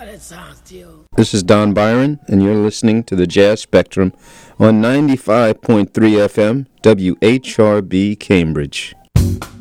This is Don Byron, and you're listening to the Jazz Spectrum on 95.3 FM, WHRB Cambridge.